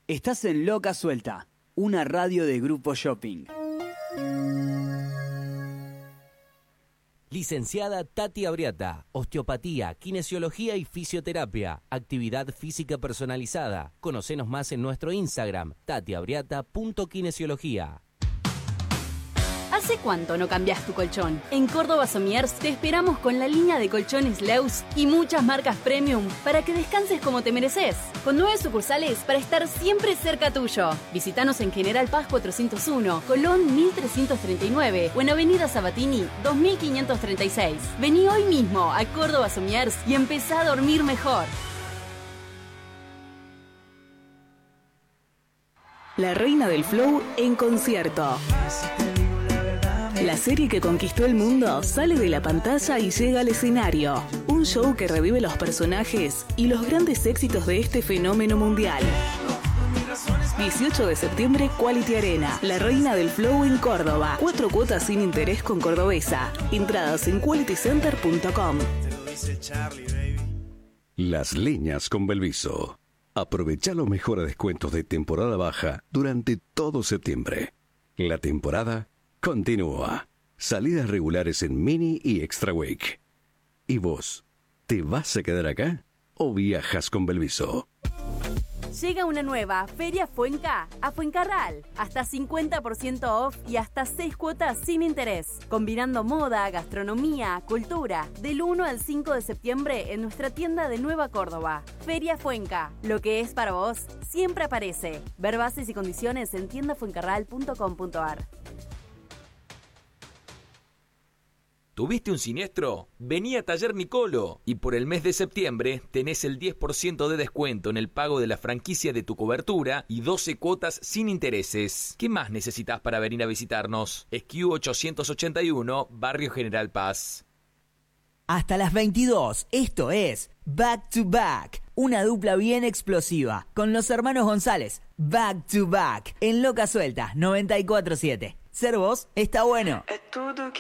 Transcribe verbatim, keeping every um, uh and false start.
Estás en Loca Suelta, una radio de Grupo Shopping. Licenciada Tati Abriata, osteopatía, kinesiología y fisioterapia, actividad física personalizada. Conocenos más en nuestro Instagram, tatiabriata punto kinesiología. ¿Hace cuánto no cambias tu colchón? En Córdoba Somiers te esperamos con la línea de colchones Leus y muchas marcas premium para que descanses como te mereces. Con nueve sucursales para estar siempre cerca tuyo. Visítanos en General Paz cuatrocientos uno, Colón mil trescientos treinta y nueve o en Avenida Sabatini dos mil quinientos treinta y seis. Vení hoy mismo a Córdoba Somiers y empezá a dormir mejor. La reina del flow en concierto. La serie que conquistó el mundo sale de la pantalla y llega al escenario. Un show que revive los personajes y los grandes éxitos de este fenómeno mundial. dieciocho de septiembre, Quality Arena. La reina del flow en Córdoba. Cuatro cuotas sin interés con Cordobesa. Entradas en quality center punto com. Las Leñas con Belviso. Aprovecha los mejores descuentos de temporada baja durante todo septiembre. La temporada continúa. Salidas regulares en Mini y Extra Week. ¿Y vos? ¿Te vas a quedar acá o viajas con Belviso? Llega una nueva Feria Fuenca a Fuencarral. Hasta cincuenta por ciento off y hasta seis cuotas sin interés. Combinando moda, gastronomía, cultura. Del uno al cinco de septiembre en nuestra tienda de Nueva Córdoba. Feria Fuenca. Lo que es para vos siempre aparece. Ver bases y condiciones en tienda fuencarral punto com punto a r. ¿Tuviste un siniestro? Vení a Taller Nicolo y por el mes de septiembre tenés el diez por ciento de descuento en el pago de la franquicia de tu cobertura y doce cuotas sin intereses. ¿Qué más necesitas para venir a visitarnos? S Q ochocientos ochenta y uno, Barrio General Paz. Hasta las veintidós, esto es Back to Back, una dupla bien explosiva con los hermanos González. Back to Back en Loca Suelta noventa y cuatro punto siete. Ser vos está bueno.